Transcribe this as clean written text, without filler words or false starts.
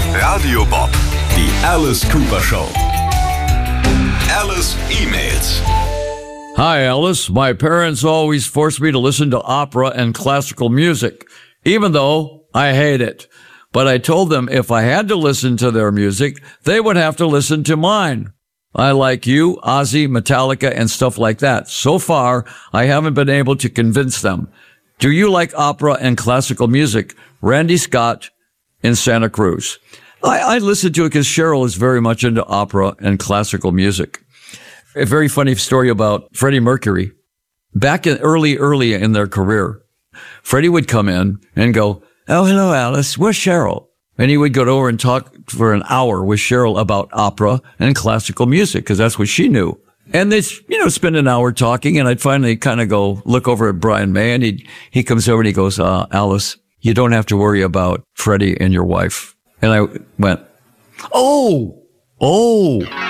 Radio Bob, die Alice Cooper Show. Alice emails. Hi, Alice. My parents always forced me to listen to opera and classical music, even though I hate it. But I told them if I had to listen to their music, they would have to listen to mine. I like you, Ozzy, Metallica, and stuff like that. So far, I haven't been able to convince them. Do you like opera and classical music? Randy Scott in Santa Cruz. I listen to it because Cheryl is very much into opera and classical music. A very funny story about Freddie Mercury. Back in early in their career, Freddie would come in and go, "Oh, hello, Alice. Where's Cheryl?" And he would go over and talk for an hour with Cheryl about opera and classical music because that's what she knew. And they'd, spend an hour talking, and I'd finally kind of go look over at Brian May, and he comes over and he goes, "Alice, you don't have to worry about Freddie and your wife." And I went, oh.